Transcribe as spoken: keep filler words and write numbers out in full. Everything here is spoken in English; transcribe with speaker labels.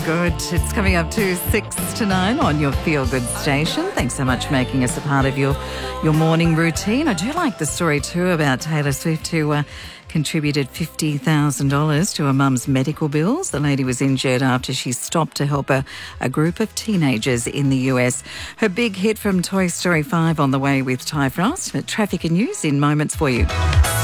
Speaker 1: Good. It's coming up to six to nine on your Feel Good station. Thanks so much for making us a part of your, your morning routine. I do like the story too about Taylor Swift, who uh, contributed fifty thousand dollars to her mum's medical bills. The lady was injured after she stopped to help a, a group of teenagers in the U S. Her big hit from Toy Story five on the way with Ty Frost. Traffic and news in moments for you.